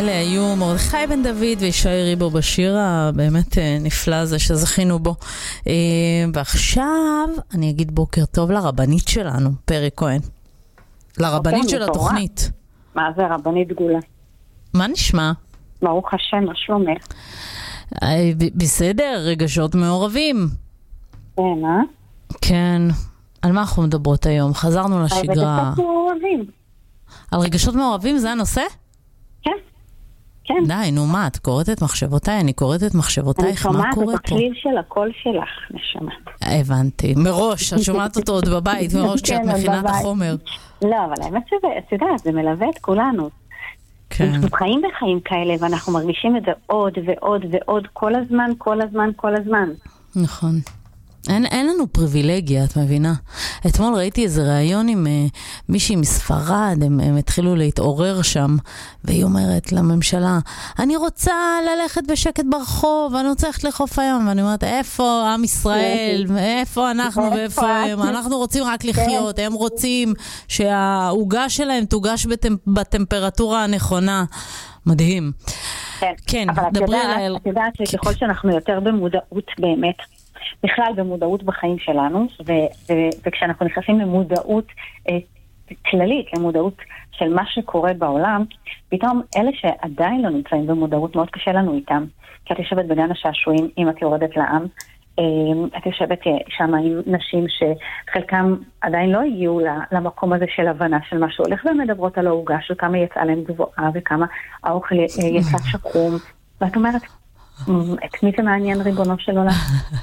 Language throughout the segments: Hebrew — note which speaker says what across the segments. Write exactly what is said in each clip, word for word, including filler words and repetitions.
Speaker 1: אלה היו מרדכי בן דוד וישי ריבו בשיר הבאמת נפלא הזה שזכינו בו. ועכשיו אני אגיד בוקר טוב לרבנית שלנו, פרי כהן. לרבנית של התוכנית.
Speaker 2: מה זה רבנית גולה?
Speaker 1: מה נשמע?
Speaker 2: ברוך השם, מה שלומך?
Speaker 1: בסדר, רגשות מעורבים.
Speaker 2: כן, אה?
Speaker 1: כן. על מה אנחנו מדברות היום? חזרנו לשגרה.
Speaker 2: על רגשות מעורבים.
Speaker 1: על רגשות מעורבים זה הנושא?
Speaker 2: כן. כן.
Speaker 1: די, נו מה, את קוראת את מחשבותיי, אני קוראת את מחשבותייך, מה קורה פה?
Speaker 2: אני שומעת את הכליל של הקול שלך, נשמה.
Speaker 1: הבנתי, מראש, את שומעת אותו עוד בבית, מראש כשאת מכינה את החומר.
Speaker 2: לא, אבל האמת שזה, את יודעת, זה מלווה את כולנו. אנחנו חיים בחיים כאלה, ואנחנו מרגישים את זה עוד ועוד ועוד, כל הזמן, כל הזמן, כל הזמן.
Speaker 1: נכון. אין, אין לנו פריבילגיה, את מבינה? אתמול ראיתי איזה ראיון עם uh, מישהי מספרד, הם, הם התחילו להתעורר שם, והיא אומרת לממשלה, אני רוצה ללכת בשקט ברחוב, אני רוצה ללכת לחוף היום, ואני אומרת, איפה עם ישראל, איפה אנחנו ואיפה הם? אנחנו רוצים רק לחיות, הם רוצים שההוגה שלהם תוגש בטמפ, בטמפרטורה הנכונה. מדהים.
Speaker 2: כן,
Speaker 1: כן,
Speaker 2: אבל את
Speaker 1: דברי
Speaker 2: יודעת,
Speaker 1: על...
Speaker 2: את יודעת שככל שאנחנו יותר במודעות באמת, בכלל במודעות בחיים שלנו, ו- ו- וכשאנחנו נכנסים למודעות אה, כללית, למודעות של מה שקורה בעולם, פתאום אלה שעדיין לא נמצאים במודעות, מאוד קשה לנו איתם. כי את יושבת בגן השעשועים, אם את יורדת לעם, אה, את יושבת שם עם נשים שחלקם עדיין לא הגיעו למקום הזה של הבנה של מה שהולך, ומדברות על ההוגה של כמה יצאה להם גבוהה, וכמה האוכל יצא שחום, ואת אומרת, את מי זה מעניין ריבונו של עולם?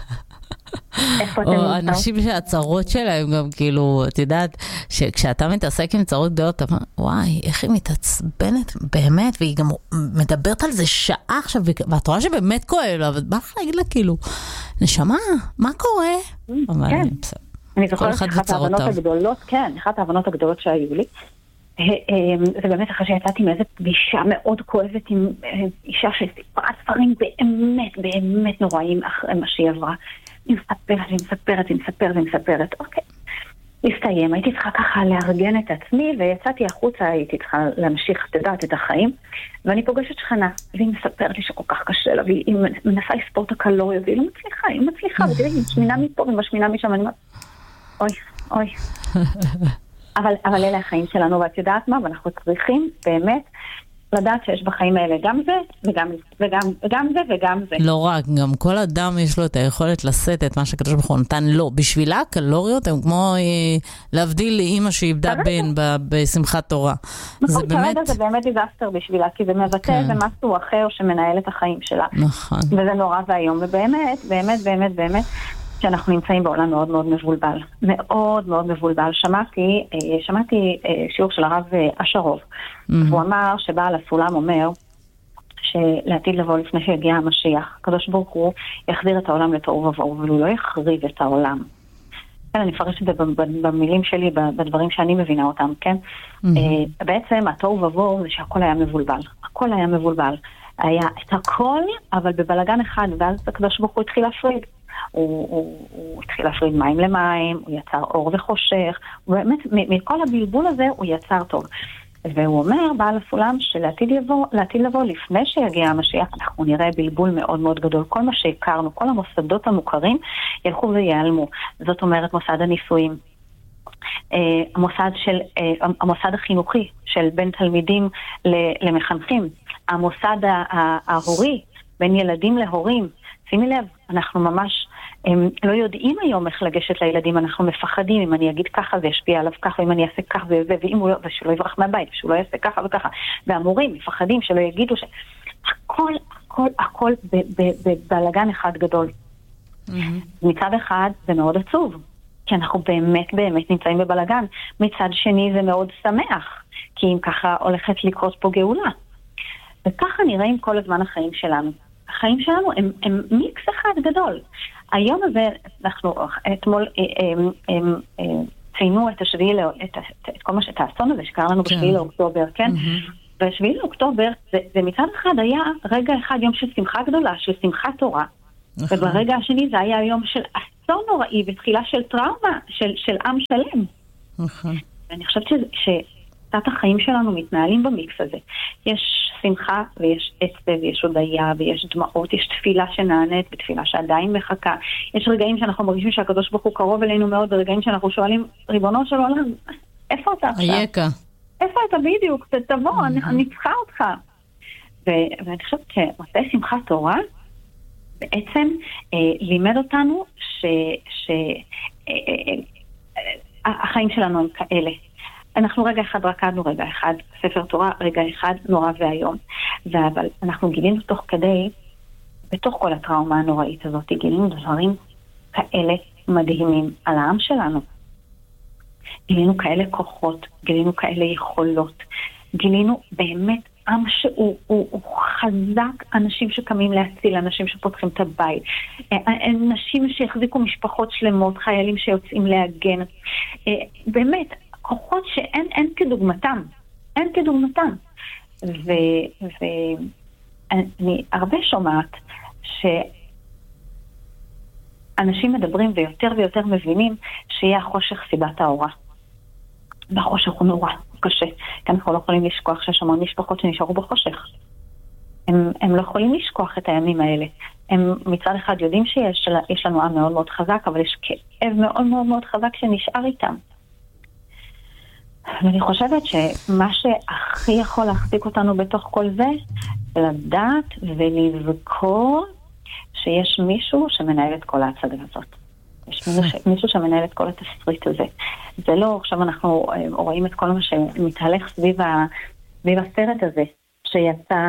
Speaker 1: או אנשים שהצרות שלהם גם כאילו, את יודעת, שכשאתה מתעסק עם צרות גדולות, אתה אומר, וואי, איך היא מתעצבנת באמת, והיא גם מדברת על זה שעה עכשיו, ואת רואה שבאמת כואב לה, אבל בא לך להגיד לה כאילו, נשמה, מה קורה?
Speaker 2: כן, אני זוכרת אחת ההבנות הגדולות, כן, אחת ההבנות הגדולות שהיו לי, זה באמת אחרי שיצאתי מאיזו פגישה מאוד כואבת עם אישה שסיפרה ספרים באמת, באמת נוראים אחרי מה שהיא עברה. היא מספרת, היא מספרת, היא מספרת, היא מספרת. אוקיי. הסתיים, הייתי צריכה ככה לארגן את עצמי, ויצאתי החוצה, הייתי צריכה להמשיך, תדעת, את החיים, ואני פוגשת שכנה, והיא מספרת לי שכל כך קשה לה, והיא מנסה לספור את הקלוריות, והיא לא מצליחה, היא מצליחה, ותראי, היא משמינה מפה ומשמינה משם, אני אומרת, אוי, אוי. אבל, אבל אלה החיים שלנו, ואת יודעת מה, ואנחנו צריכים באמת לדעת שיש בחיים האלה גם זה, וגם, וגם, וגם זה, וגם זה.
Speaker 1: לא רק, גם כל אדם יש לו את היכולת לשאת את מה שקדוש ברוך הוא נתן לו. בשבילה הקלוריות הם כמו אה, להבדיל לאמא שאיבדה בן ב, בשמחת תורה.
Speaker 2: נכון, כרגע זה באמת דיזסטר בשבילה, כי זה מבטא כן. במשהו אחר שמנהל את החיים שלה.
Speaker 1: נכון.
Speaker 2: וזה נורא והיום, ובאמת, באמת, באמת, באמת, שאנחנו נמצאים בעולם מאוד מאוד מבולבל. מאוד מאוד מבולבל. שמעתי, שמעתי שיעור של הרב אשרוב. Mm-hmm. הוא אמר שבעל הסולם אומר שלעתיד לבוא לפני שיגיע המשיח, הקדוש ברוך הוא יחזיר את העולם לתוהו ובוהו, אבל הוא לא יחריב את העולם. כן, אני אפרש את זה במילים שלי, בדברים שאני מבינה אותם, כן? Mm-hmm. בעצם התוהו ובוהו זה שהכל היה מבולבל. הכל היה מבולבל. היה את הכל, אבל בבלגן אחד, ואז הקדוש ברוך הוא התחיל להפריד. הוא, הוא, הוא התחיל להפריד מים למים, הוא יצר אור וחושך, באמת, מכל הבלבול הזה הוא יצר טוב. והוא אומר, בעל הסולם, שלעתיד לבוא, לעתיד לבוא, לפני שיגיע המשיח, אנחנו נראה בלבול מאוד מאוד גדול. כל מה שהכרנו, כל המוסדות המוכרים, ילכו ויעלמו. זאת אומרת, מוסד הנישואים, המוסד, של, המוסד החינוכי של בין תלמידים למחנכים, המוסד ההורי, בין ילדים להורים. שימי לב, אנחנו ממש הם לא יודעים היום איך לגשת לילדים, אנחנו מפחדים, אם אני אגיד ככה זה ישפיע עליו ככה, אם אני אעשה ככה וזה, ואם הוא לא, ושלא יברח מהבית, ושהוא לא יעשה ככה וככה, והמורים מפחדים שלא יגידו ש... הכל, הכל, הכל בבלגן אחד גדול. Mm-hmm. מצד אחד זה מאוד עצוב, כי אנחנו באמת באמת נמצאים בבלגן. מצד שני זה מאוד שמח, כי אם ככה הולכת לקרות פה גאולה. וככה נראים כל הזמן החיים שלנו. החיים שלנו הם, הם מיקס אחד גדול. היום הזה, אנחנו אתמול הם, הם, הם, ציינו את השביעי, את, את, את כל מה שאת האסון הזה שקרה לנו בשביעי לאוקטובר, כן? Mm-hmm. בשביעי לאוקטובר, זה, זה מצד אחד היה רגע אחד יום של שמחה גדולה, של שמחת תורה, mm-hmm. וברגע השני זה היה יום של אסון נוראי, ותחילה של טראומה, של, של עם שלם. Mm-hmm. ואני חושבת ש, ש, קצת החיים שלנו מתנהלים במיקס הזה. יש שמחה ויש עצב ויש הודיה ויש דמעות, יש תפילה שנענית בתפילה שעדיין מחכה. יש רגעים שאנחנו מרגישים שהקדוש ברוך הוא קרוב אלינו מאוד, ורגעים שאנחנו שואלים, ריבונו של עולם, איפה אתה עכשיו?
Speaker 1: אייכה.
Speaker 2: איפה אתה בדיוק? תבוא, אני צריכה אותך. ואני חושבת שמסע שמחת תורה בעצם לימד אותנו שהחיים שלנו הם כאלה. אנחנו רגע אחד רקדנו, רגע אחד ספר תורה, רגע אחד נורא והיום. אבל אנחנו גילינו תוך כדי, בתוך כל הטראומה הנוראית הזאת, גילינו דברים כאלה מדהימים על העם שלנו. גילינו כאלה כוחות, גילינו כאלה יכולות, גילינו באמת עם שהוא הוא, הוא חזק, אנשים שקמים להציל, אנשים שפותחים את הבית, אנשים שהחזיקו משפחות שלמות, חיילים שיוצאים להגן, באמת, כוחות שאין אין כדוגמתם, אין כדוגמתם. ואני הרבה שומעת שאנשים מדברים ויותר ויותר מבינים שיהיה החושך סיבת ההוראה. והחושך הוא נורא, הוא קשה. כי אנחנו לא יכולים לשכוח שיש המון משפחות שנשארו בחושך. הם, הם לא יכולים לשכוח את הימים האלה. הם מצד אחד יודעים שיש יש לנו עם מאוד מאוד חזק, אבל יש כאב מאוד מאוד מאוד חזק שנשאר איתם. ואני חושבת שמה שהכי יכול להחזיק אותנו בתוך כל זה, לדעת ולזכור שיש מישהו שמנהל את כל ההצגה הזאת. יש מישהו שמנהל את כל התסריט הזה. זה לא, עכשיו אנחנו רואים את כל מה שמתהלך סביב, סביב הסרט הזה, שיצא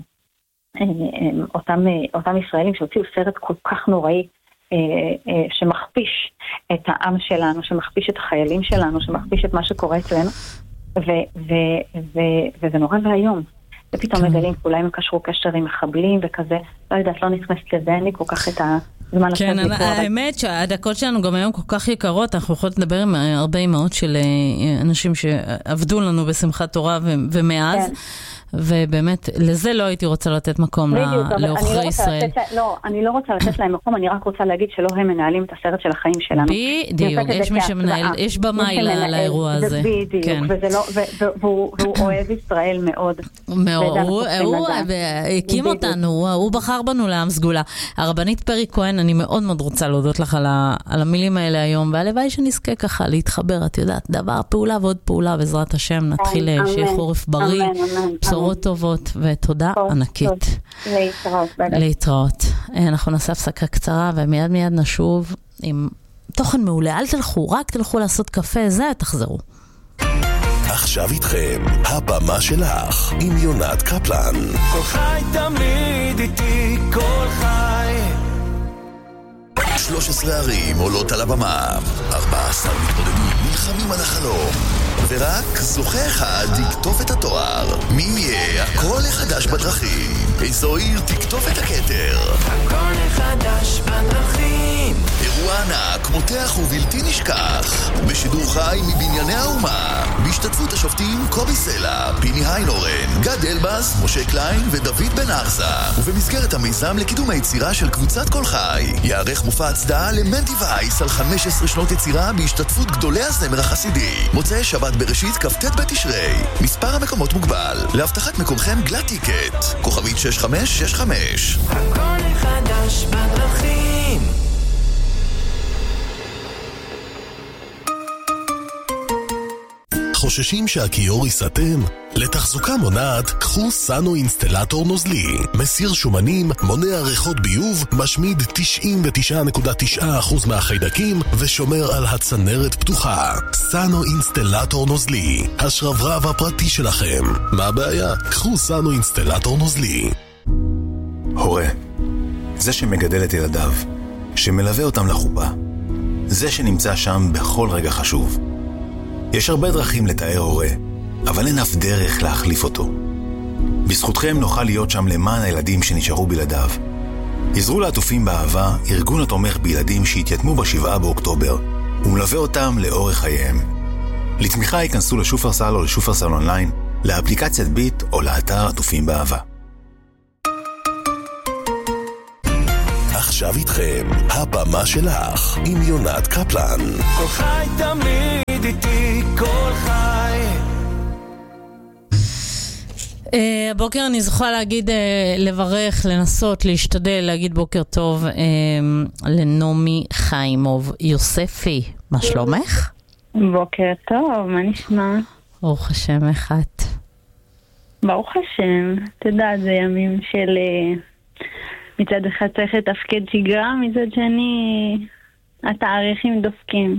Speaker 2: אותם, אותם ישראלים שהוציאו סרט כל כך נוראי, שמכפיש את העם שלנו, שמכפיש את החיילים שלנו, שמכפיש את מה שקורה אצלנו, וזה נורא והיום. ופתאום מגלים, אולי הם קשרו קשר עם מחבלים וכזה, לא יודעת, לא נכנסת לזה, אין לי כל כך את ה...
Speaker 1: כן, האמת שהדקות שלנו גם היום כל כך יקרות, אנחנו יכולות לדבר עם הרבה אמהות של אנשים שעבדו לנו בשמחת תורה ומאז, ובאמת, לזה לא הייתי רוצה לתת מקום לעוכרי ישראל.
Speaker 2: לא, אני לא רוצה לתת להם מקום, אני רק רוצה להגיד שלא הם מנהלים את הסרט של החיים שלנו.
Speaker 1: בדיוק, יש מי שמנהל, יש במאי לאירוע הזה.
Speaker 2: בדיוק, והוא אוהב ישראל מאוד.
Speaker 1: הוא הקים אותנו, הוא בחר בנו לעם סגולה. הרבנית פרי כהן, אני מאוד מאוד רוצה להודות לך על המילים האלה היום, והלוואי שנזכה ככה להתחבר, את יודעת, דבר, פעולה ועוד פעולה, בעזרת השם, נתחיל שיהיה חורף בריא, בשורות טובות, ותודה ענקית.
Speaker 2: להתראות.
Speaker 1: להתראות. אנחנו נעשה הפסקה קצרה, ומיד מיד נשוב עם תוכן מעולה. אל תלכו, רק תלכו לעשות קפה, זה תחזרו.
Speaker 3: עכשיו איתכם, הבמה שלך, עם יונת קפלן.
Speaker 4: כל חי תמיד איתי, כל חי.
Speaker 3: שלוש עשרה ערים עולות על הבמה, ארבע עשרה מתמודדים נלחמים על החלום, ורק זוכה אחד יקטוף את התואר. מי יהיה הכל החדש בדרכים? איזו עיר תקטוף את הכתר?
Speaker 4: הכל החדש בדרכים.
Speaker 3: אירוע ענק, מותח ובלתי נשכח, בשידור חי מבנייני האומה, בהשתתפות השופטים קובי סלע, פיני היינורן, גד אלבאס, משה קליין ודוד בן ארזה. ובמסגרת המיזם לקידום היצירה של קבוצת כל חי, יערך מופע הצדעה למנדי וייס על חמש עשרה שנות יצירה בהשתתפות גדולי הזמר החסידי. מוצאי שבת בראשית כ"ט בתשרי. מספר המקומות מוגבל. להבטחת מקומכם גלת טיקט. כוכבית שש חמש שש חמש.
Speaker 4: הכל חדש בדרכים.
Speaker 3: חוששים שהכיור ייסתם? לתחזוקה מונעת, קחו סאנו אינסטלטור נוזלי. מסיר שומנים, מונע ריחות ביוב, משמיד תשעים ותשע נקודה תשע אחוז מהחיידקים ושומר על הצנרת פתוחה. סאנו אינסטלטור נוזלי, השרברב הפרטי שלכם. מה הבעיה? קחו סאנו אינסטלטור נוזלי.
Speaker 5: הורה, זה שמגדל את ילדיו, שמלווה אותם לחופה, זה שנמצא שם בכל רגע חשוב. יש הרבה דרכים לתאר הורה, אבל אין אף דרך להחליף אותו. בזכותכם נוכל להיות שם למען הילדים שנשארו בלעדיו. עזרו לעטופים באהבה, ארגון התומך בילדים שהתייתמו בשבעה באוקטובר, ומלווה אותם לאורך חייהם. לתמיכה ייכנסו לשופרסל או לשופרסל אונליין, לאפליקציית ביט או לאתר עטופים באהבה.
Speaker 3: עכשיו איתכם, הבמה שלך, עם יונת קפלן.
Speaker 4: כל חי תמיד איתי, כל חי.
Speaker 1: בוקר אני זוכה להגיד, לברך, לנסות, להשתדל, להגיד בוקר טוב לנעמי חיימוב יוספי. מה שלומך?
Speaker 6: בוקר טוב, מה נשמע?
Speaker 1: ברוך השם, איך את?
Speaker 6: ברוך השם, תדע, זה ימים של מצד אחד צריך לתפקד שגרה, מצד שני התאריכים דופקים.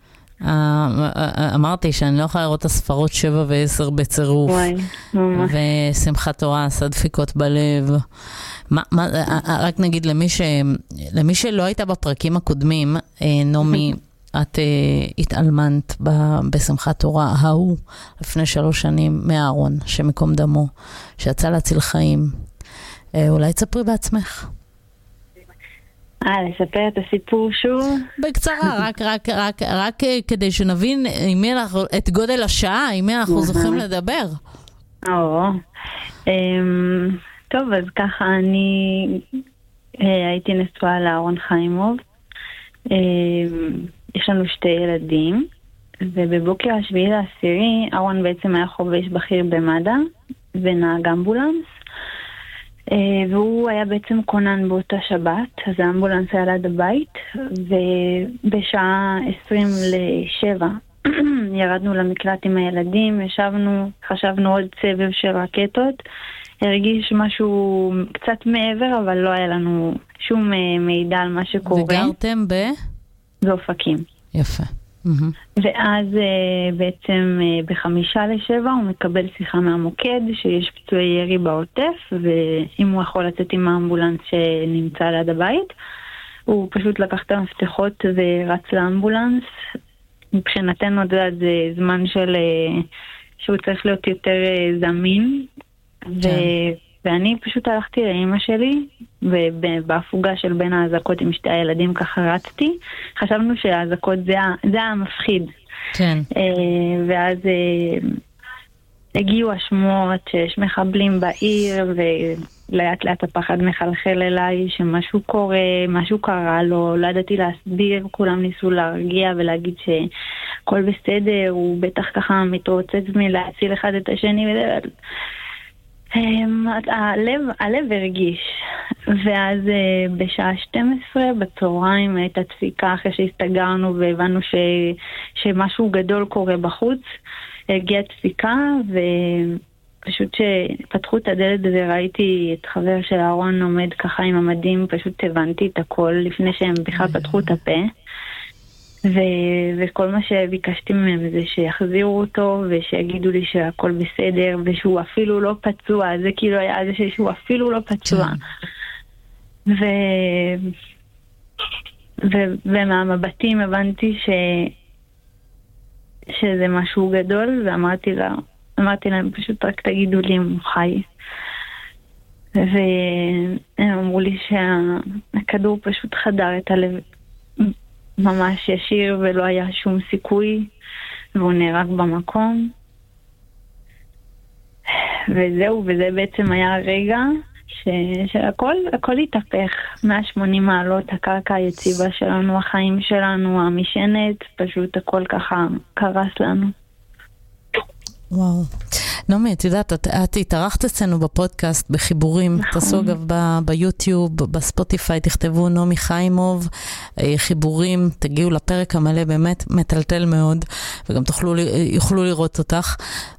Speaker 1: אמרתי שאני לא יכולה לראות את הספרות שבע ועשר בצירוף.
Speaker 6: וואי, ממש.
Speaker 1: ושמחת תורה, עשה דפיקות בלב. רק נגיד למי שלא הייתה בפרקים הקודמים, נעמי, את התאלמנת בשמחת תורה, ההוא, לפני שלוש שנים, מאהרון, שמקום דמו, שיצא להציל חיים. אולי תספרי בעצמך.
Speaker 6: אה, לספר את הסיפור שוב?
Speaker 1: בקצרה, רק, רק, רק, רק כדי שנבין עם מי אנחנו, את גודל השעה, עם מי אנחנו זוכים לדבר.
Speaker 6: או, טוב, אז ככה, אני הייתי נשואה לאהרון חיימוב. יש לנו שתי ילדים, ובבוקר השביעי לעשירי, אהרון בעצם היה חובש בכיר במד"א, ונהג אמבולנס. והוא היה בעצם כונן באותה שבת, אז האמבולנס היה ליד הבית, ובשעה עשרים לשבע ירדנו למקלט עם הילדים, ישבנו, חשבנו עוד סבב של רקטות, הרגיש משהו קצת מעבר, אבל לא היה לנו שום מידע על מה שקורה.
Speaker 1: וגרתם ב?
Speaker 6: באופקים.
Speaker 1: יפה.
Speaker 6: ואז בעצם בחמישה לשבע הוא מקבל שיחה מהמוקד שיש פצועי ירי בעוטף, ואם הוא יכול לצאת עם האמבולנס שנמצא ליד הבית, הוא פשוט לקח את המפתחות ורץ לאמבולנס. מבחינתנו זה זמן של שהוא צריך להיות יותר זמין, ו... ואני פשוט הלכתי לאמא שלי, ובהפוגה של בין האזעקות עם שתי הילדים ככה רצתי. חשבנו שהאזעקות זה, זה המפחיד.
Speaker 1: כן.
Speaker 6: ואז הגיעו השמועות שיש מחבלים בעיר, ולאט לאט הפחד מחלחל אליי שמשהו קורה, משהו קרה לו, לא ידעתי להסביר, כולם ניסו להרגיע ולהגיד שהכל בסדר, הוא בטח ככה מתרוצץ מלהציל אחד את השני וזה... הלב, הלב הרגיש, ואז בשעה שתים עשרה בצהריים הייתה דפיקה אחרי שהסתגרנו והבנו ש, שמשהו גדול קורה בחוץ. הגיעה דפיקה ופשוט שפתחו את הדלת וראיתי את חבר של אהרון עומד ככה עם המדים, פשוט הבנתי את הכל לפני שהם בכלל פתחו את הפה. ו- וכל מה שביקשתי מהם זה שיחזירו אותו ושיגידו לי שהכל בסדר ושהוא אפילו לא פצוע, זה כאילו היה זה שהוא אפילו לא פצוע. ו- ו- ומהמבטים הבנתי ש- שזה משהו גדול, ואמרתי לה, אמרתי להם פשוט רק תגידו לי אם הוא חי. והם אמרו לי שהכדור פשוט חדר את הלב ממש ישיר ולא היה שום סיכוי, והוא נהרג במקום. וזהו, וזה בעצם היה הרגע ש... שהכל הכל התהפך, מאה ושמונים מעלות, הקרקע היציבה שלנו, החיים שלנו, המשענת, פשוט הכל ככה קרס לנו.
Speaker 1: וואו. נעמי, את יודעת, את, את התארחת אצלנו בפודקאסט, בחיבורים, נכון. תעשו אגב ב, ביוטיוב, בספוטיפיי, תכתבו נעמי חיימוב, חיבורים, תגיעו לפרק המלא, באמת מטלטל מאוד, וגם תוכלו, יוכלו לראות אותך,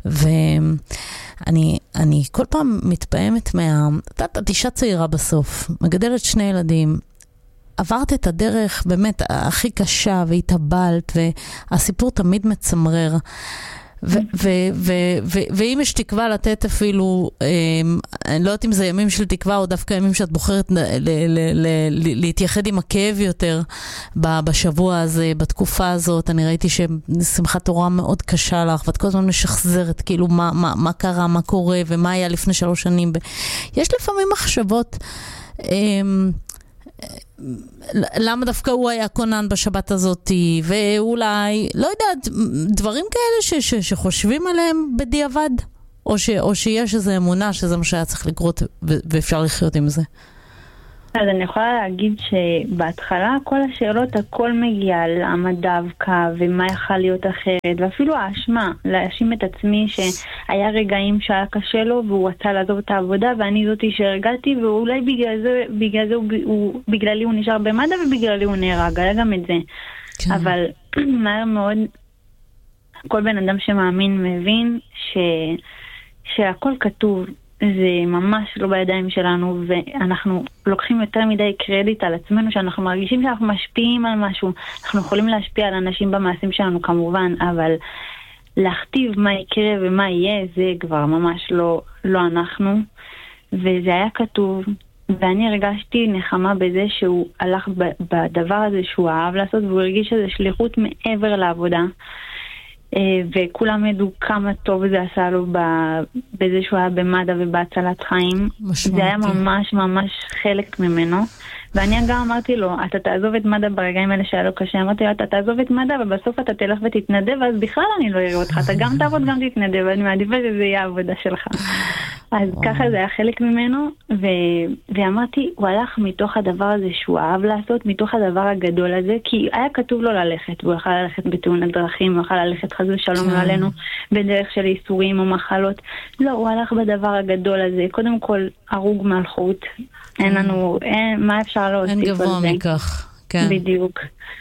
Speaker 1: ואני אני כל פעם מתפעמת מה... את, את אישה צעירה בסוף, מגדלת שני ילדים, עברת את הדרך באמת הכי קשה, והתאבלת, והסיפור תמיד מצמרר, ואם יש תקווה לתת אפילו, אני לא יודעת אם זה ימים של תקווה או דווקא ימים שאת בוחרת להתייחד עם הכאב יותר בשבוע הזה, בתקופה הזאת. אני ראיתי ששמחת תורה מאוד קשה לך, ואת כל הזמן משחזרת כאילו מה קרה, מה קורה ומה היה לפני שלוש שנים. יש לפעמים מחשבות למה דווקא הוא היה קונן בשבת הזאת, ואולי, לא יודעת, דברים כאלה ש, ש, שחושבים עליהם בדיעבד, או, ש, או שיש איזו אמונה שזה מה שהיה צריך לקרות, ו, ואפשר לחיות עם זה.
Speaker 6: אז אני יכולה להגיד שבהתחלה כל השאלות הכל מגיע למה דווקא ומה יכל להיות אחרת, ואפילו האשמה, להאשים את עצמי שהיה רגעים שהיה קשה לו והוא רצה לעזוב את העבודה ואני זאתי שהרגעתי, ואולי בגלל זה, בגלל זה הוא, הוא, בגללי הוא נשאר במד"א ובגללי הוא נהרג, היה גם את זה. כן. אבל מהר מאוד כל בן אדם שמאמין מבין ש... שהכל כתוב, זה ממש לא בידיים שלנו, ואנחנו לוקחים יותר מדי קרדיט על עצמנו, שאנחנו מרגישים שאנחנו משפיעים על משהו. אנחנו יכולים להשפיע על אנשים במעשים שלנו כמובן, אבל להכתיב מה יקרה ומה יהיה, זה כבר ממש לא, לא אנחנו. וזה היה כתוב, ואני הרגשתי נחמה בזה שהוא הלך בדבר הזה שהוא אהב לעשות, והוא הרגיש שזה שליחות מעבר לעבודה. וכולם ידעו כמה טוב זה עשה לו בזה שהוא היה במד"א ובהצלת חיים. משמעתי. זה היה ממש ממש חלק ממנו. ואני גם אמרתי לו, אתה תעזוב את מד"א ברגעים האלה שהיה לו קשה. אמרתי לו, אתה תעזוב את מד"א ובסוף אתה תלך ותתנדב, ואז בכלל אני לא אראה אותך. אתה גם תעבוד גם תתנדב, ואני מעדיפה שזה יהיה העבודה שלך. אז ככה זה היה חלק ממנו, ו- ואמרתי, הוא הלך מתוך הדבר הזה שהוא אהב לעשות, מתוך הדבר הגדול הזה, כי היה כתוב לו ללכת, והוא יכל ללכת בתאונת דרכים, הוא יכל ללכת חס ושלום לא עלינו, בדרך של איסורים או מחלות. לא, הוא הלך בדבר הגדול הזה, קודם כל הרוג מלכות, אין לנו, אין, מה אפשר להוסיף על זה?
Speaker 1: אין גבוה מכך, כן.
Speaker 6: בדיוק.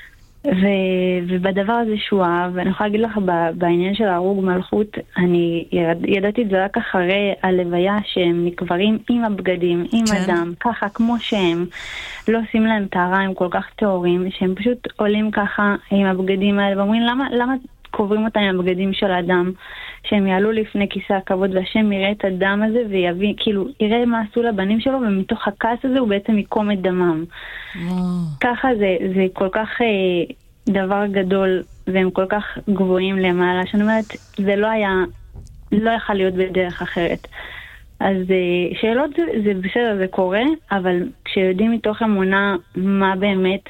Speaker 6: ו- ובדבר הזה שהוא אהב, ואני יכולה להגיד לך בעניין של הרוג מלכות, אני יד, ידעתי את זה רק אחרי הלוויה שהם נקברים עם הבגדים, עם כן. אדם, ככה כמו שהם, לא עושים להם טהרה, הם כל כך טהורים, שהם פשוט עולים ככה עם הבגדים האלה, ואומרים למה, למה קוברים אותם עם הבגדים של האדם, שהם יעלו לפני כיסא הכבוד, והשם יראה את הדם הזה ויביא, כאילו, יראה מה עשו לבנים שלו, ומתוך הכעס הזה הוא בעצם יקום את דמם. ככה זה, זה כל כך אה, דבר גדול, והם כל כך גבוהים למעלה, שאני אומרת, זה לא היה, לא יכול להיות בדרך אחרת. אז אה, שאלות זה, זה בסדר, זה קורה, אבל כשיודעים מתוך אמונה מה באמת,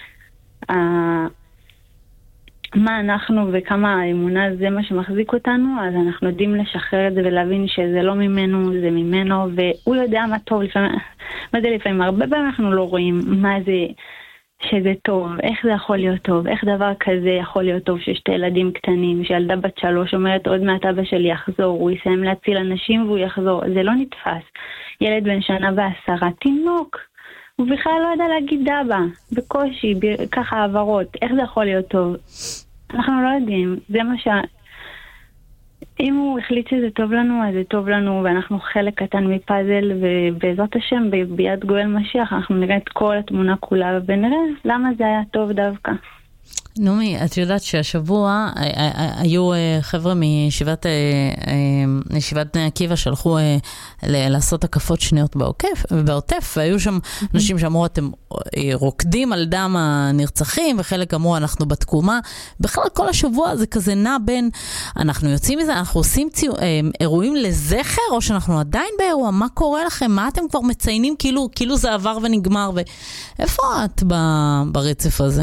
Speaker 6: אה, מה אנחנו וכמה האמונה זה מה שמחזיק אותנו, אז אנחנו יודעים לשחרר את זה ולהבין שזה לא ממנו, זה ממנו, והוא יודע מה טוב לפעמים, מה זה לפעמים, הרבה פעמים אנחנו לא רואים מה זה, שזה טוב, איך זה יכול להיות טוב, איך דבר כזה יכול להיות טוב שיש שתי ילדים קטנים, שילדה בת שלוש אומרת עוד מעט אבא שלי יחזור, הוא יסיים להציל אנשים והוא יחזור, זה לא נתפס. ילד בן שנה ועשרה, תינוק, הוא בכלל לא יודע להגיד דבא, בקושי, ככה העברות, איך זה יכול להיות טוב? אנחנו לא יודעים, זה מה ש... אם הוא החליט שזה טוב לנו, אז זה טוב לנו, ואנחנו חלק קטן מפאזל, ובעזרת השם, ביד גואל משיח, אנחנו נראה את כל התמונה כולה, ונראה למה זה היה טוב דווקא.
Speaker 1: נומי, את יודעת שהשבוע היו חבר'ה מישיבת ישיבת בני עקיבא שלחו לעשות הקפות שניות בעוטף, והיו שם אנשים שאמרו אתם רוקדים על דם הנרצחים, וחלק אמרו אנחנו בתקומה. בכלל כל השבוע זה כזה נע בין אנחנו יוצאים מזה, אנחנו עושים אירועים לזכר, או שאנחנו עדיין באירוע, מה קורה לכם? מה אתם כבר מציינים כאילו, כאילו זה עבר ונגמר, ואיפה את ברצף הזה?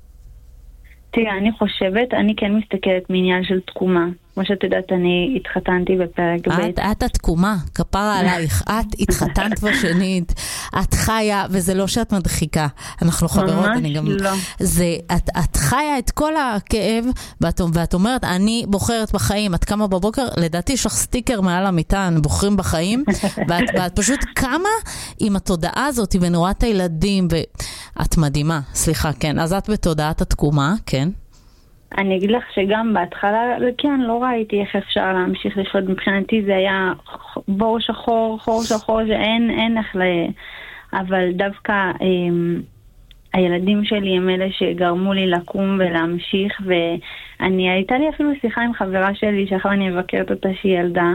Speaker 6: תראה, אני חושבת, אני כן מסתכלת מעניין של תקומה. כמו שאת יודעת, אני התחתנתי בפרק ב'.
Speaker 1: את, את התקומה, כפרה עלייך. את התחתנת בשנית, את חיה, וזה לא שאת מדחיקה. אנחנו חברות, אני גם...
Speaker 6: לא.
Speaker 1: זה, את, את חיה את כל הכאב, ואת, ואת אומרת, אני בוחרת בחיים. את קמה בבוקר, לדעתי יש לך סטיקר מעל המיטה, בוחרים בחיים, ואת, ואת פשוט קמה עם התודעה הזאת, ונוראת הילדים, ואת מדהימה. סליחה, כן. אז את בתודעת התקומה, כן?
Speaker 6: אני אגיד לך שגם בהתחלה, כן, לא ראיתי איך אפשר להמשיך לשפוט. מבחינתי זה היה בור שחור, חור שחור, שאין אין איך ל... אבל דווקא הם, הילדים שלי הם אלה שגרמו לי לקום ולהמשיך, ואני, הייתה לי אפילו שיחה עם חברה שלי, שאחר אני מבקרת אותה שהיא ילדה,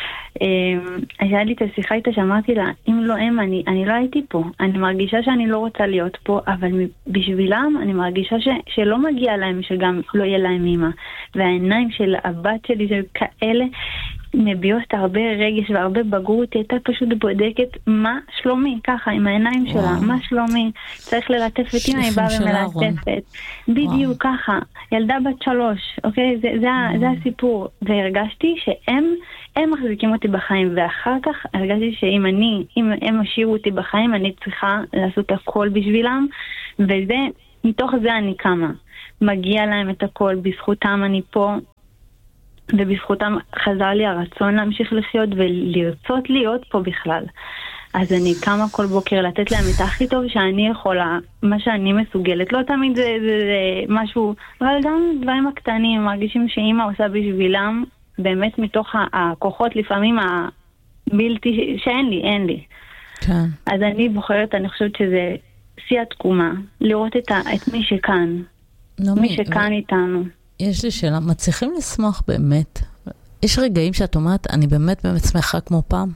Speaker 6: היה לי את השיחה איתה שאמרתי לה, אם לא הם, אני, אני לא הייתי פה. אני מרגישה שאני לא רוצה להיות פה, אבל בשבילם אני מרגישה ש, שלא מגיע להם, שגם לא יהיה להם אימא. והעיניים של הבת שלי של כאלה, מביאות הרבה רגש והרבה בגרות, היא הייתה פשוט בודקת מה שלומי, ככה, עם העיניים שלה, מה שלומי, צריך ללטף את אמא, היא באה ומלטפת. בדיוק ככה, ילדה בת שלוש, אוקיי? זה, זה, זה הסיפור. והרגשתי שהם, הם מחזיקים אותי בחיים, ואחר כך הרגשתי שאם אני, אם הם השאירו אותי בחיים, אני צריכה לעשות הכל בשבילם, וזה, מתוך זה אני קמה. מגיע להם את הכל, בזכותם אני פה, ובזכותם חזר לי הרצון להמשיך לחיות ולרצות להיות פה בכלל. אז אני קמה כל בוקר לתת להם את הכי טוב שאני יכולה, מה שאני מסוגלת. לא תמיד זה, זה, זה משהו, אבל גם דברים הקטנים, מרגישים שאמא עושה בשבילם, באמת מתוך הכוחות לפעמים הבלתי, שאין לי, אין לי.
Speaker 1: כן.
Speaker 6: אז אני בוחרת, אני חושבת שזה שיא התקומה, לראות את, ה, את מי שכאן,
Speaker 1: נעמי,
Speaker 6: מי שכאן ו... איתנו.
Speaker 1: יש לי שאלה, מצליחים לשמוח באמת? יש רגעים שאת אומרת, אני באמת באמת שמחה כמו פעם?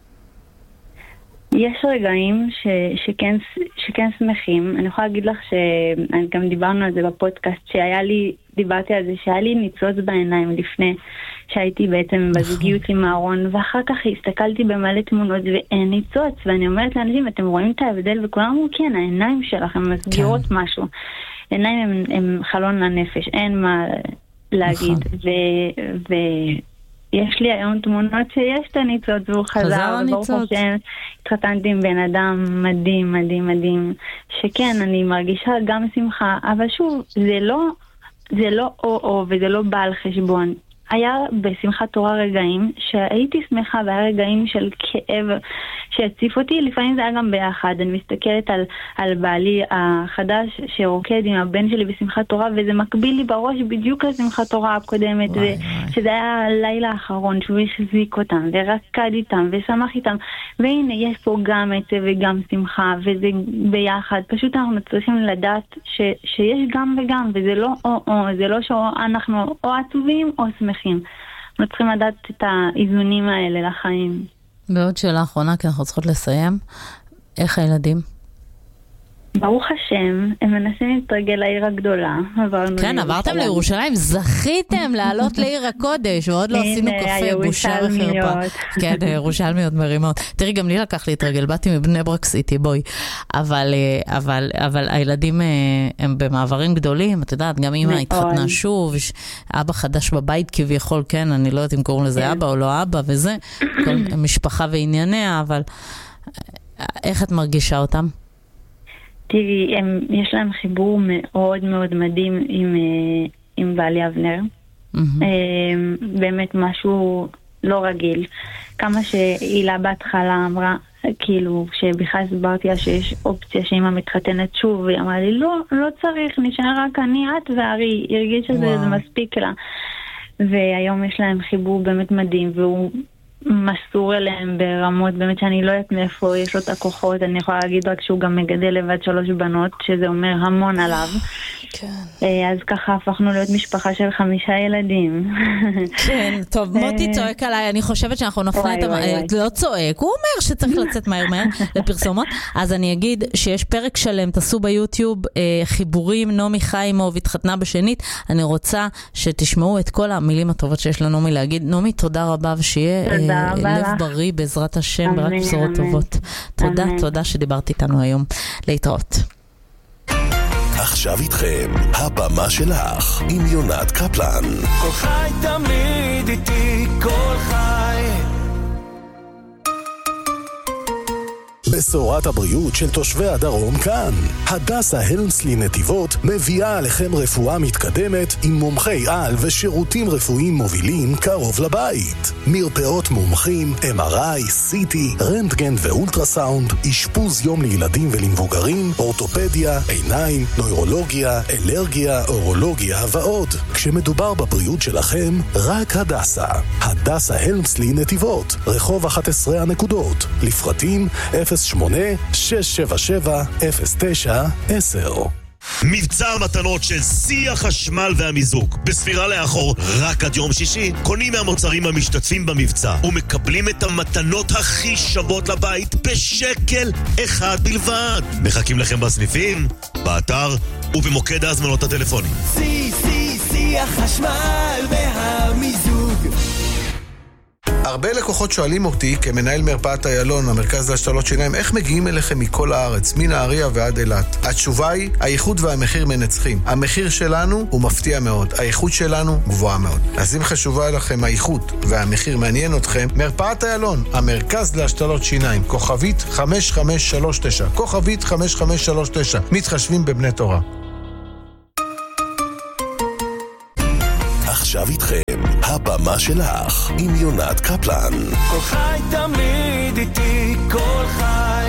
Speaker 6: יש רגעים ש, שכן, שכן שמחים. אני יכולה להגיד לך שגם דיברנו על זה בפודקאסט, שהיה לי, דיברתי על זה, שהיה לי ניצוץ בעיניים לפני שהייתי בעצם בזוגיות עם אהרון, ואחר כך הסתכלתי במלא תמונות ואין ניצוץ, ואני אומרת לאנשים, אתם רואים את ההבדל? וכולם אמרו, כן, העיניים שלכם מסגירות כן. משהו. עיניים הם, הם חלון לנפש, אין מה להגיד. ו... ו יש לי היום תמונות שיש את הניצוץ והוא חזר, וברוך השם, התחתנתי עם בן אדם מדהים, מדהים, מדהים, שכן, אני מרגישה גם שמחה, אבל שוב, זה לא, זה לא או-או וזה לא בא על חשבון. היה בשמחת תורה רגעים שהייתי שמחה, והיה רגעים של כאב שהציף אותי, לפעמים זה היה גם ביחד. אני מסתכלת על, על בעלי החדש שרוקד עם הבן שלי בשמחת תורה, וזה מקביל לי בראש בדיוק לשמחת תורה הקודמת, וואי, וואי. שזה היה הלילה האחרון שהוא החזיק אותם ורקד איתם ושמח איתם, והנה יש פה גם את זה וגם שמחה, וזה ביחד. פשוט אנחנו צריכים לדעת ש, שיש גם וגם, וזה לא או-או, זה לא שאנחנו או עצובים או שמחים. אנחנו צריכים לדעת את האיזונים האלה לחיים.
Speaker 1: בעוד שאלה אחרונה, כי אנחנו צריכות לסיים. איך הילדים?
Speaker 6: ברוך השם, הם מנסים להתרגל לעיר הגדולה.
Speaker 1: כן, עברתם לירושלים, זכיתם לעלות לעיר הקודש, ועוד לא עשינו קפה, בושה וחרפה. כן, ירושלמיות מרימות. תראי, גם לי לקח להתרגל, באתי מבני ברק סיטי, בואי. אבל, אבל, אבל הילדים הם במעברים גדולים, את יודעת, גם אמא התחתנה שוב, אבא חדש בבית כביכול, כן, אני לא יודעת אם קוראים לזה אבא או לא אבא, וזה, כל משפחה וענייניה, אבל איך את מרגישה אותם?
Speaker 6: תראי, הם, יש להם חיבור מאוד מאוד מדהים עם, עם בעלי אבנר. Mm-hmm. באמת משהו לא רגיל. כמה שהילה בהתחלה אמרה, כאילו, שבכלל הסברתי לה שיש אופציה שאמא מתחתנת שוב, והיא אמרה לי, לא, לא צריך, נשאר רק אני, את וארי, הרגיש שזה זה מספיק לה. והיום יש להם חיבור באמת מדהים, והוא מסור אליהם ברמות, באמת שאני לא יודעת מאיפה יש לו את הכוחות. אני יכולה להגיד רק שהוא גם מגדל לבד שלוש בנות, שזה אומר המון עליו. כן. אז ככה הפכנו להיות משפחה של חמישה ילדים.
Speaker 1: כן, טוב, מוטי צועק עליי, אני חושבת שאנחנו נפנה את המ... לא צועק, הוא אומר שצריך לצאת מהר מהר לפרסומות. אז אני אגיד שיש פרק שלם, תעשו ביוטיוב חיבורים, נעמי חיימוב התחתנה בשנית. אני רוצה שתשמעו את כל המילים הטובות שיש לנעמי להגיד. נעמי, תודה רבה, ושיהיה לב בריא בעזרת השם, ורק בשורות טובות. תודה, תודה שדיברת איתנו היום. להתראות.
Speaker 3: עכשיו איתכם, הבמה שלך, עם יונת קפלן.
Speaker 4: כל חי תמיד איתי, כל חי.
Speaker 3: בשורת הבריאות של תושבי הדרום כאן. הדסה הלמסלי נתיבות מביאה עליכם רפואה מתקדמת עם מומחי על ושירותים רפואיים מובילים קרוב לבית. מרפאות מומחים, אם אר איי, סי טי, רנטגן ואולטרסאונד, אשפוז יום לילדים ולמבוגרים, אורתופדיה, עיניים, נוירולוגיה, אלרגיה, אורולוגיה ועוד. כשמדובר בבריאות שלכם, רק הדסה. הדסה הלמסלי נתיבות, רחוב אחת עשרה הנקודות. לפרטים אפס שמונה שש שבע שבע אפס תשע עשר.
Speaker 7: מבצע המתנות של שיא החשמל והמיזוג. בספירה לאחור, רק עד יום שישי, קונים מהמוצרים המשתתפים במבצע ומקבלים את המתנות הכי שוות לבית בשקל אחד בלבד. מחכים לכם בסניפים, באתר ובמוקד ההזמנות הטלפונים.
Speaker 4: שיא, שיא, שיא החשמל והמיזוג.
Speaker 8: הרבה לקוחות שואלים אותי, כמנהל מרפאת איילון, המרכז להשתלות שיניים, איך מגיעים אליכם מכל הארץ, מנהריה ועד אילת? התשובה היא, האיכות והמחיר מנצחים. המחיר שלנו הוא מפתיע מאוד, האיכות שלנו גבוהה מאוד. אז אם חשובה לכם האיכות והמחיר מעניין אתכם, מרפאת איילון, המרכז להשתלות שיניים, כוכבית חמש חמש שלוש תשע, כוכבית חמש חמש שלוש תשע, מתחשבים בבני תורה.
Speaker 3: עכשיו איתכם, הבמה שלך, עם יונת קפלן.
Speaker 4: כל חי תמיד איתי, כל חי.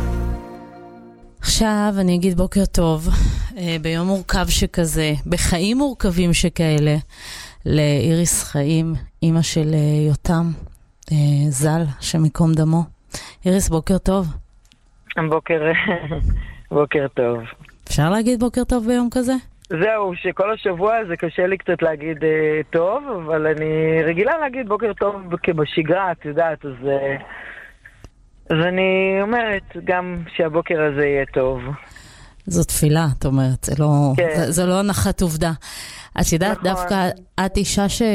Speaker 1: עכשיו אני אגיד בוקר טוב, ביום מורכב שכזה, בחיים מורכבים שכאלה, לאיריס חיים, אמא של יותם, זל, שמקום דמו. איריס, בוקר טוב.
Speaker 9: בוקר, בוקר טוב.
Speaker 1: אפשר להגיד בוקר טוב ביום כזה?
Speaker 9: זהו, שכל השבוע זה קשה לי קצת להגיד אה, טוב, אבל אני רגילה להגיד בוקר טוב כבשגרה, את יודעת, אז, אה, אז אני אומרת גם שהבוקר הזה יהיה טוב.
Speaker 1: זו תפילה, את אומרת, זה לא,
Speaker 9: כן.
Speaker 1: זה, זה לא הנחת עובדה. את יודעת, נכון. דווקא את אישה ש...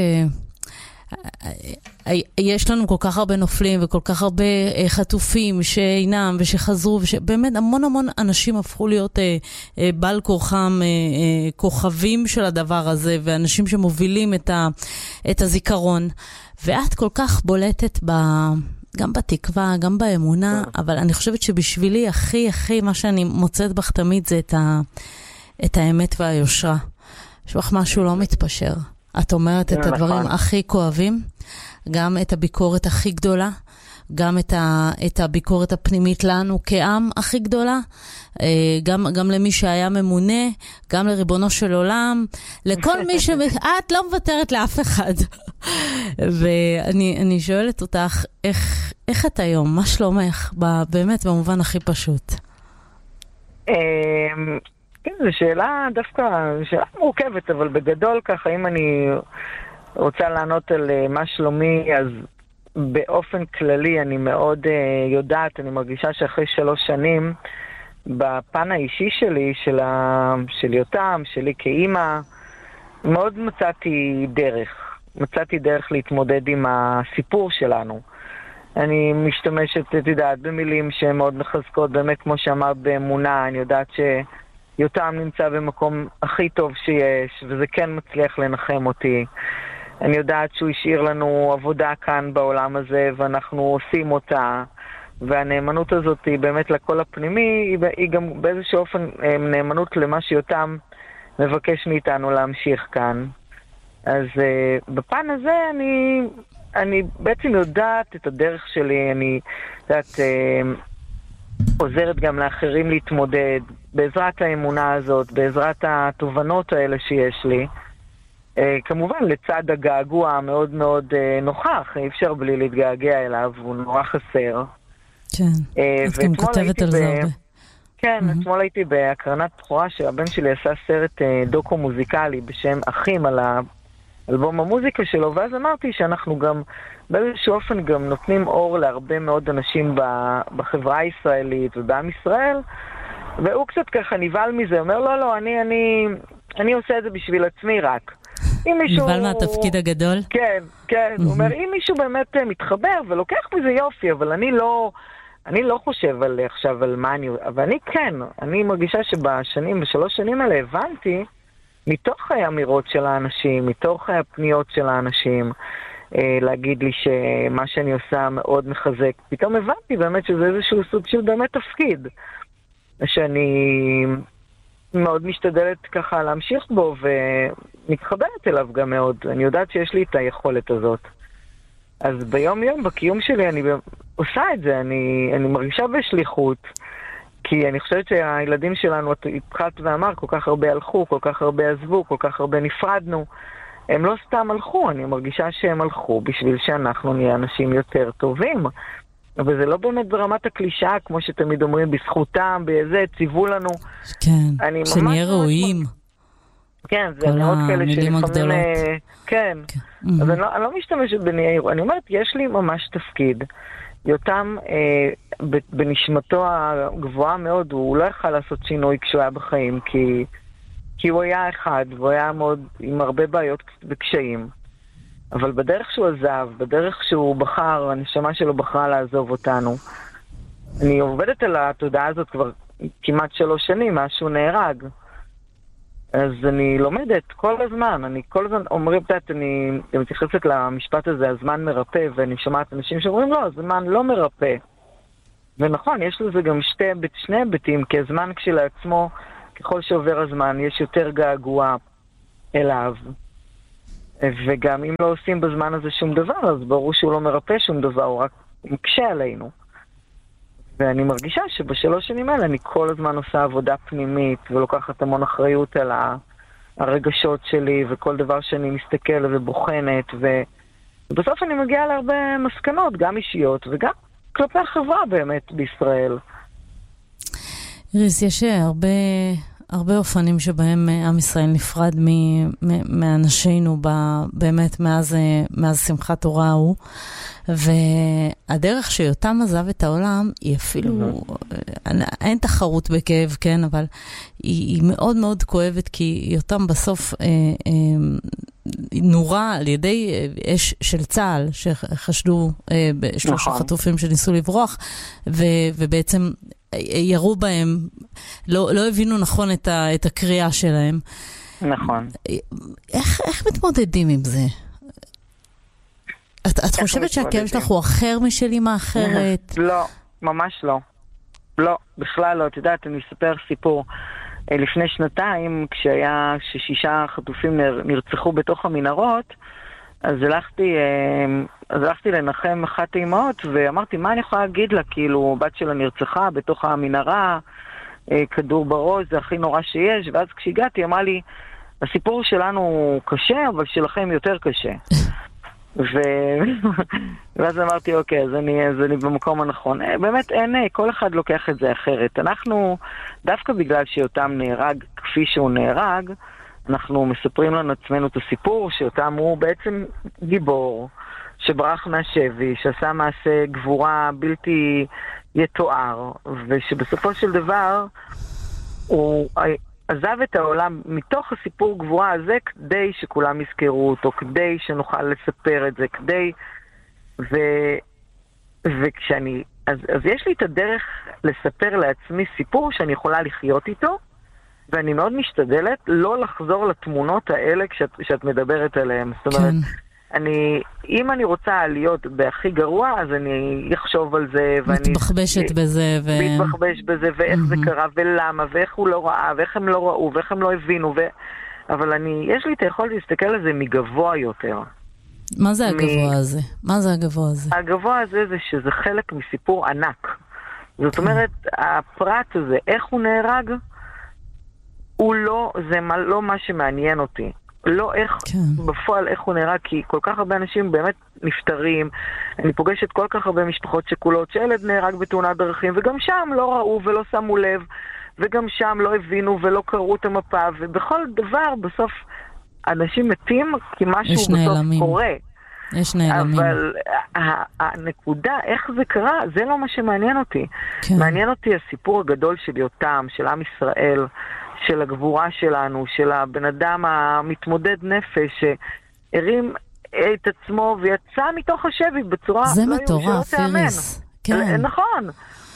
Speaker 1: יש לנו כל כך הרבה נופלים וכל כך הרבה חטופים שאינם ושחזרו, ובאמת המון המון אנשים הפכו להיות אה, אה, בעל כורחם אה, אה, כוכבים של הדבר הזה, ואנשים שמובילים את, ה, את הזיכרון, ואת כל כך בולטת ב, גם בתקווה, גם באמונה, אבל אני חושבת שבשבילי הכי הכי מה שאני מוצאת בך תמיד זה את, ה, את האמת והיושרה. יש לך משהו לא מתפשר. את אומרת את הדברים הכי כואבים, גם את הביקורת הכי גדולה, גם את, ה, את הביקורת הפנימית לנו כעם הכי גדולה, גם, גם למי שהיה ממונה, גם לריבונו של עולם, לכל מי ש... את לא מוותרת לאף אחד. ואני אני שואלת אותך, איך, איך את היום? מה שלומך? באמת, במובן הכי פשוט.
Speaker 9: כן, זו שאלה דווקא, שאלה מורכבת, אבל בגדול ככה, אם אני רוצה לענות על מה שלומי, אז באופן כללי אני מאוד uh, יודעת, אני מרגישה שאחרי שלוש שנים, בפן האישי שלי, של, ה, של יותם, שלי כאימא, מאוד מצאתי דרך. מצאתי דרך להתמודד עם הסיפור שלנו. אני משתמשת, את יודעת, במילים שהן מאוד מחזקות, באמת כמו שאמרת באמונה, אני יודעת ש... יותם נמצא במקום הכי טוב שיש, וזה כן מצליח לנחם אותי. אני יודעת שהוא השאיר לנו עבודה כאן בעולם הזה, ואנחנו עושים אותה, והנאמנות הזאת היא באמת לכל הפנימי, היא גם באיזשהו אופן נאמנות למה שיותם מבקש מאיתנו להמשיך כאן. אז uh, בפן הזה אני, אני בעצם יודעת את הדרך שלי, אני יודעת... Uh, עוזרת גם לאחרים להתמודד בעזרת האמונה הזאת, בעזרת התובנות האלה שיש לי. אה, כמובן לצד הגעגוע המאוד מאוד אה, נוכח, אי אפשר בלי להתגעגע אליו, הוא נורא חסר.
Speaker 1: כן, אה, את גם כותבת על זה הרבה.
Speaker 9: כן, mm-hmm. אתמול הייתי בהקרנת בחורה שהבן שלי עשה סרט אה, דוקו מוזיקלי בשם אחים על האלבום המוזיקה שלו, ואז אמרתי שאנחנו גם באיזשהו אופן גם נותנים אור להרבה מאוד אנשים בחברה הישראלית ובעם ישראל, והוא קצת ככה נבהל מזה, אומר לא, לא, אני, אני, אני עושה את זה בשביל עצמי רק.
Speaker 1: נבהל מהתפקיד הגדול?
Speaker 9: כן, כן, הוא אומר, אם מישהו באמת מתחבר ולוקח מזה יופי, אבל אני לא, אני לא חושב על עכשיו על מה אני, אבל אני כן, אני מרגישה שבשנים, בשלוש שנים האלה הבנתי, מתוך האמירות של האנשים, מתוך הפניות של האנשים, להגיד לי שמה שאני עושה מאוד מחזק. פתאום הבנתי באמת שזה איזשהו סוג של באמת תפקיד, שאני מאוד משתדלת ככה להמשיך בו ומתחברת אליו גם מאוד. אני יודעת שיש לי את היכולת הזאת. אז ביום יום, בקיום שלי, אני עושה את זה. אני, אני מרגישה בשליחות, כי אני חושבת שהילדים שלנו, התחלת ואמר, כל כך הרבה הלכו, כל כך הרבה עזבו, כל כך הרבה נפרדנו. הם לא סתם הלכו, אני מרגישה שהם הלכו בשביל שאנחנו נהיה אנשים יותר טובים. אבל זה לא באמת ברמת הקלישה, כמו שתמיד אומרים, בזכותם, באיזה, ציוו לנו.
Speaker 1: כן, שנהיה ראויים.
Speaker 9: כן, זה מאוד כאלה שלפעמים... כן, אז אני לא משתמשת בנהיה ראויים. אני אומרת, יש לי ממש תפקיד. יותם, בנשמתו הגבוהה מאוד, הוא לא יכל לעשות שינוי כשהוא היה בחיים, כי... כי הוא היה אחד, והוא היה מאוד עם הרבה בעיות וקשיים. אבל בדרך שהוא עזב, בדרך שהוא בחר, הנשמה שלו בחרה לעזוב אותנו. אני עובדת על התודעה הזאת כבר כמעט שלוש שנים, מאז שהוא נהרג. אז אני לומדת כל הזמן, אני כל הזמן אומרים, תת, אני מתייחסת למשפט הזה, הזמן מרפא, ואני שומעת אנשים שאומרים, לא, הזמן לא מרפא. ונכון, יש לזה גם שתי, שני היבטים, כי הזמן כשלעצמו, ככל שעובר הזמן, יש יותר געגוע אליו. וגם אם לא עושים בזמן הזה שום דבר, אז ברור שהוא לא מרפא שום דבר, הוא רק מקשה עלינו. ואני מרגישה שבשלוש שנים האלה אני כל הזמן עושה עבודה פנימית, ולוקחת המון אחריות על הרגשות שלי, וכל דבר שאני מסתכל ובוחנת, ובסוף אני מגיעה להרבה מסקנות, גם אישיות, וגם כלפי החברה באמת בישראל.
Speaker 1: איריס, יש הרבה, הרבה אופנים שבהם עם ישראל נפרד מאנשינו, באמת מאז, מאז שמחת תורה הוא, והדרך שיותם עזב את העולם היא אפילו, אין תחרות בכאב, כן, אבל היא, היא מאוד מאוד כואבת, כי יותם בסוף אה, אה, נורה על ידי אש של צה"ל, שחשדו אה, בשלושה נכון. חטופים שניסו לברוח, ו, ובעצם ירו בהם, לא, לא הבינו נכון את, ה, את הקריאה שלהם.
Speaker 9: נכון.
Speaker 1: איך, איך מתמודדים עם זה? את, את חושבת שהכאב שלך הוא אחר משל אמא אחרת?
Speaker 9: לא, ממש לא. לא, בכלל לא. את יודעת, אני אספר סיפור. לפני שנתיים, כשהיה ששישה חטופים נרצחו בתוך המנהרות, אז הלכתי, אז הלכתי לנחם אחת האימהות, ואמרתי, מה אני יכולה להגיד לה? כאילו, בת שלה נרצחה בתוך המנהרה, כדור בראש, זה הכי נורא שיש, ואז כשהגעתי, אמרה לי, הסיפור שלנו קשה, אבל שלכם יותר קשה. ו... ואז אמרתי, אוקיי, אז אני, אז אני במקום הנכון. באמת, אין, כל אחד לוקח את זה אחרת. אנחנו, דווקא בגלל שיותם נהרג כפי שהוא נהרג, אנחנו מספרים לנו עצמנו את הסיפור, שיותם הוא בעצם גיבור, שברח מהשבי, שעשה מעשה גבורה בלתי יתואר, ושבסופו של דבר הוא עזב את העולם מתוך הסיפור גבורה הזה כדי שכולם יזכרו אותו, כדי שנוכל לספר את זה, כדי... ו... וכשאני... אז, אז יש לי את הדרך לספר לעצמי סיפור שאני יכולה לחיות איתו, ואני מאוד משתדלת לא לחזור לתמונות האלה כשאת, כשאת מדברת עליהן. זאת אומרת, כן. אני, אם אני רוצה להיות בהכי גרוע, אז אני אחשוב על זה, ואני...
Speaker 1: מתבחבשת בזה, ו...
Speaker 9: מתבחבש בזה, ואיך mm-hmm. זה קרה, ולמה, ואיך הוא לא ראה, ואיך הם לא ראו, ואיך הם לא הבינו, ו... אבל אני, יש לי את היכולת להסתכל על זה מגבוה יותר.
Speaker 1: מה זה הגבוה מ... הזה? מה זה הגבוה הזה?
Speaker 9: הגבוה הזה זה שזה חלק מסיפור ענק. זאת אומרת, הפרט הזה, איך הוא נהרג, הוא לא, זה לא מה שמעניין אותי. לא איך, כן. בפועל איך הוא נהרג, כי כל כך הרבה אנשים באמת נפטרים. אני פוגשת כל כך הרבה משפחות שכולות, שילד נהרג בתאונת דרכים, וגם שם לא ראו ולא שמו לב, וגם שם לא הבינו ולא קראו את המפה, ובכל דבר בסוף אנשים מתים, כי משהו בסוף נעלמים. קורה.
Speaker 1: יש נעלמים.
Speaker 9: אבל הנקודה, איך זה קרה, זה לא מה שמעניין אותי. כן. מעניין אותי הסיפור הגדול של יותם, של עם ישראל, של הגבורה שלנו, של הבן אדם המתמודד נפש, שהרים את עצמו ויצא מתוך השבי בצורה...
Speaker 1: זה לא מטורף, איריס. כן.
Speaker 9: נכון.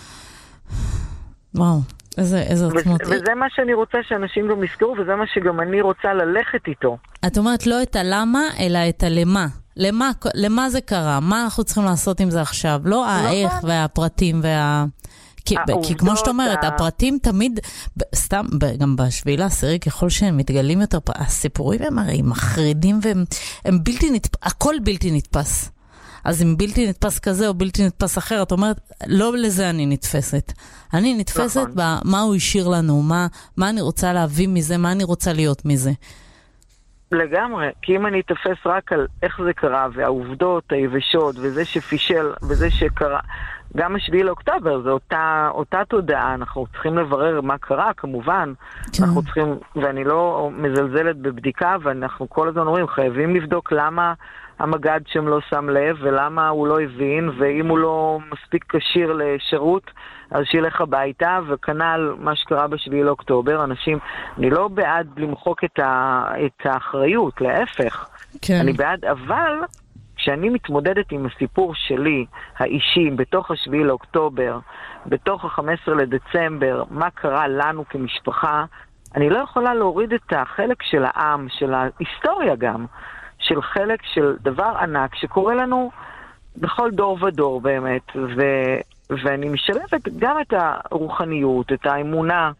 Speaker 1: וואו, איזה, איזה עוצמות.
Speaker 9: וזה מה שאני רוצה שאנשים גם יזכרו, וזה מה שגם אני רוצה ללכת איתו.
Speaker 1: את אומרת לא את הלמה, אלא את הלמה. למה, למה זה קרה? מה אנחנו צריכים לעשות עם זה עכשיו? לא האיך והפרטים וה... כי, כי כמו שאת אומרת, הפרטים תמיד, סתם, גם בשביעי לעשירי, ככל שהם מתגלים יותר, הסיפורים הם הרי מחרידים והם הם בלתי נתפס, הכל בלתי נתפס. אז אם בלתי נתפס כזה או בלתי נתפס אחר, את אומרת, לא לזה אני נתפסת. אני נתפסת נכון. במה הוא השאיר לנו, מה, מה אני רוצה להביא מזה, מה אני רוצה להיות מזה.
Speaker 9: לגמרי, כי אם אני אתפס רק על איך זה קרה, והעובדות, היבשות, וזה שפישל, וזה שקרה, גם השביעי לאוקטובר, זה אותה, אותה תודעה, אנחנו צריכים לברר מה קרה, כמובן, כן. אנחנו צריכים, ואני לא מזלזלת בבדיקה, ואנחנו כל הזמן אומרים, חייבים לבדוק למה המגד שם לא שם לב, ולמה הוא לא הבין, ואם הוא לא מספיק קשיר לשירות, אז שילך הביתה, וכנ"ל מה שקרה בשביעי לאוקטובר, אנשים, אני לא בעד למחוק את, ה, את האחריות, להפך.
Speaker 1: כן.
Speaker 9: אני בעד, אבל כשאני מתמודדת עם הסיפור שלי, האישי, בתוך השביעי לאוקטובר, בתוך ה-חמישה עשר לדצמבר, מה קרה לנו כמשפחה, אני לא יכולה להוריד את החלק של העם, של ההיסטוריה גם, של חלק של דבר ענק שקורה לנו בכל דור ודור באמת, ו, ואני משלבת גם את הרוחניות, את האמונה,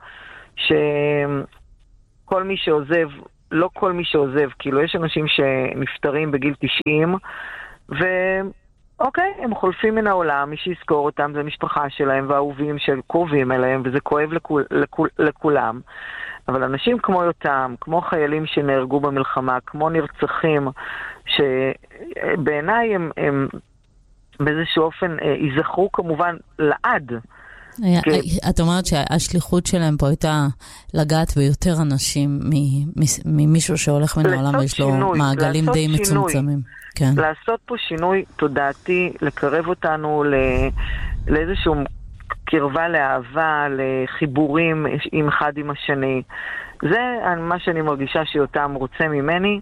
Speaker 9: שכל מי שעוזב, לא כל מי שעוזב, כאילו יש אנשים שנפטרים בגיל תשעים, ואוקיי, הם חולפים מן העולם, מי שיזכור אותם זה המשפחה שלהם והאהובים שקרובים אליהם, וזה כואב לכול, לכול, לכולם. אבל אנשים כמו יותם, כמו חיילים שנהרגו במלחמה, כמו נרצחים, שבעיניי הם, הם באיזשהו אופן ייזכרו כמובן לעד.
Speaker 1: את אומרת שהשליחות שלהם פה הייתה לגעת ביותר אנשים ממישהו שהולך מן העולם ויש לו מעגלים די מצומצמים.
Speaker 9: לעשות פה שינוי תודעתי, לקרב אותנו לאיזשהו קרבה לאהבה, לחיבורים עם אחד עם השני. זה מה שאני מרגישה שיותם רוצה ממני.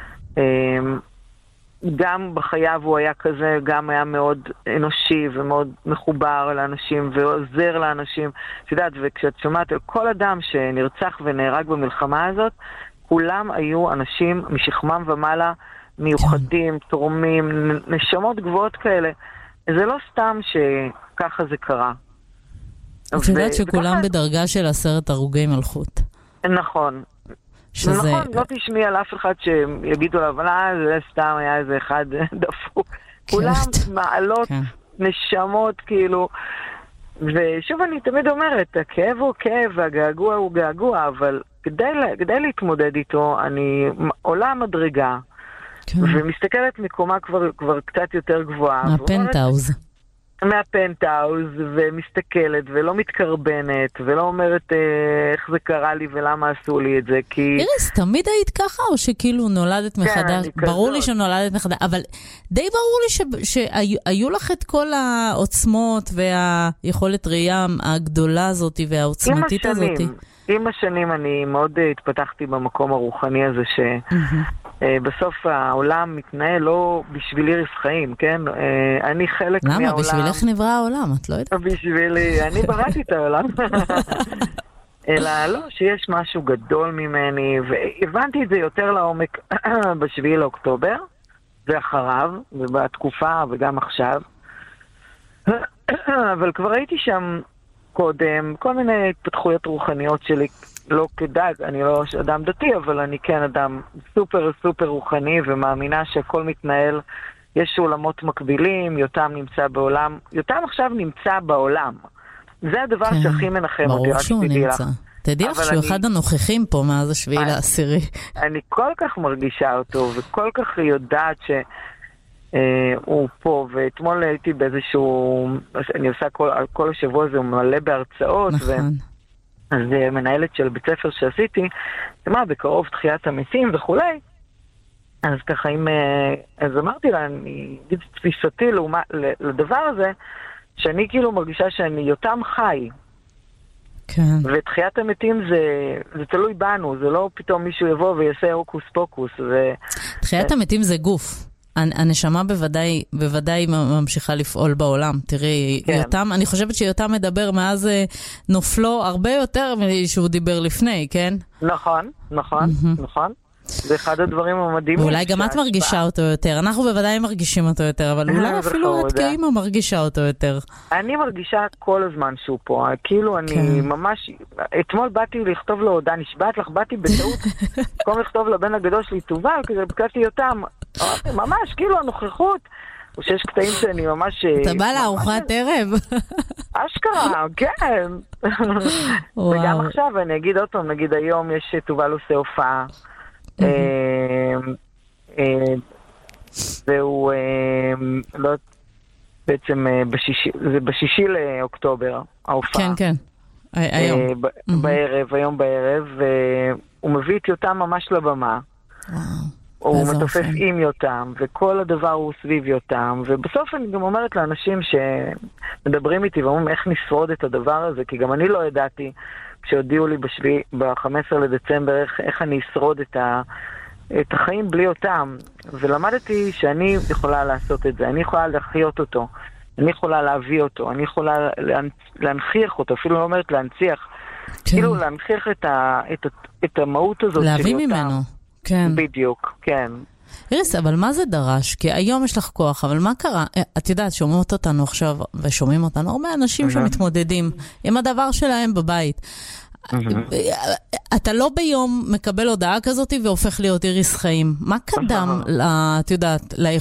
Speaker 9: גם בחייו הוא היה כזה, גם היה מאוד אנושי ומאוד מחובר לאנשים ועוזר לאנשים. את יודעת, וכשאת שומעת על כל אדם שנרצח ונהרג במלחמה הזאת, כולם היו אנשים משכמם ומעלה, מיוחדים, תורמים, נשמות גבוהות כאלה. זה לא סתם שככה זה קרה.
Speaker 1: את יודעת שכולם בדרגה של עשרת הרוגי מלכות.
Speaker 9: נכון. נכון, לא תשמעי על אף אחד שיגידו לה, אבל זה סתם היה איזה אחד דפוק. כולם מעלות, נשמות, כאילו. ושוב אני תמיד אומרת, הכאב הוא כאב והגעגוע הוא געגוע, אבל כדי להתמודד איתו, אני עולה מדרגה, ומסתכלת מקומה כבר קצת יותר גבוהה.
Speaker 1: מהפנטאוז.
Speaker 9: מהפנטאוז, ומסתכלת, ולא מתקרבנת, ולא אומרת אה, איך זה קרה לי ולמה עשו לי את זה, כי...
Speaker 1: איריס, תמיד היית ככה, או שכאילו נולדת מחדש?
Speaker 9: כן,
Speaker 1: ברור לי שנולדת מחדש, אבל די ברור לי ש... שהיו לך את כל העוצמות, והיכולת ראייה הגדולה הזאת, והעוצמתית הזאת.
Speaker 9: עם השנים אני מאוד התפתחתי במקום הרוחני הזה, ש... בסוף העולם מתנהל לא בשבילי ריס חיים, כן? אני חלק
Speaker 1: למה?
Speaker 9: מהעולם.
Speaker 1: למה? בשבילך נברא העולם, את לא יודעת?
Speaker 9: בשבילי, אני בראתי את העולם. אלא לא, שיש משהו גדול ממני, והבנתי את זה יותר לעומק בשביעי לאוקטובר, ואחריו, ובתקופה וגם עכשיו. אבל כבר הייתי שם קודם, כל מיני התפתחויות רוחניות שלי, לא כדאי, אני לא אדם דתי, אבל אני כן אדם סופר סופר רוחני, ומאמינה שהכל מתנהל, יש עולמות מקבילים, יותם נמצא בעולם, יותם עכשיו נמצא בעולם. זה הדבר כן, שהכי מנחם אותי, רק שתדעי לך.
Speaker 1: תדעי לך שהוא אני... אחד הנוכחים פה מאז השביעי לעשירי.
Speaker 9: אני כל כך מרגישה אותו, וכל כך יודעת ש... הוא פה, ואתמול הייתי באיזשהו, אני עושה כל, כל השבוע הזה, הוא מלא בהרצאות,
Speaker 1: נכון.
Speaker 9: אז מנהלת של בית ספר שעשיתי, מה, בקרוב תחיית המתים וכולי, אז ככה, אם, אז אמרתי לה, אני אגיד תפיסתי לדבר הזה, שאני כאילו מרגישה שאני יותם חי,
Speaker 1: כן.
Speaker 9: ותחיית המתים זה, זה תלוי בנו, זה לא פתאום מישהו יבוא ויעשה הוקוס פוקוס. ו...
Speaker 1: תחיית המתים זה גוף. הנשמה בוודאי, בוודאי ממשיכה לפעול בעולם. תראי, כן. יותם, אני חושבת שיותם מדבר מאז נופלו הרבה יותר משהוא דיבר לפני, כן?
Speaker 9: נכון, נכון, mm-hmm. נכון. זה אחד הדברים המדהימים.
Speaker 1: ואולי גם את מרגישה אותו יותר. אנחנו בוודאי מרגישים אותו יותר, אבל אולי אפילו את כאימא מרגישה אותו יותר.
Speaker 9: אני מרגישה כל הזמן שהוא פה. כאילו אני ממש... אתמול באתי לכתוב לו הודעה, נשבעת לך, באתי בטעות, במקום לכתוב לבן הגדול שלי טובה, כזה בקעתי יותם. ממש, כאילו הנוכחות. או שיש קטעים שאני ממש...
Speaker 1: אתה בא לארוחת ערב.
Speaker 9: אשכרה, כן. וגם עכשיו אני אגיד עוד פעם, נגיד היום יש טובה עושה הופעה. והוא בעצם זה בשישי לאוקטובר ההופעה,
Speaker 1: כן כן, היום
Speaker 9: בערב, היום בערב, והוא מביא את יותם ממש לבמה, הוא מתופף עם יותם, וכל הדבר הוא סביב יותם, ובסוף אני גם אומרת לאנשים שמדברים איתי ואומרים איך נשרוד את הדבר הזה, כי גם אני לא ידעתי כשהודיעו לי ב-חמישה עשר לדצמבר איך, איך אני אשרוד את, ה, את החיים בלי אותם, ולמדתי שאני יכולה לעשות את זה, אני יכולה לחיות אותו, אני יכולה להביא אותו, אני יכולה להנכיח אותו, אפילו לא אומרת להנציח, כן. כאילו להנכיח את, ה, את, את המהות הזאת.
Speaker 1: להביא ממנו, אותם. כן.
Speaker 9: בדיוק, כן.
Speaker 1: איריס, אבל מה זה דרש? כי היום יש לך כוח, אבל מה קרה? את יודעת, שומעות אותנו עכשיו, ושומעים אותנו, הרבה אנשים שמתמודדים עם הדבר שלהם בבית. אתה לא ביום מקבל הודעה כזאת והופך להיות איריס חיים. מה קדם, את יודעת,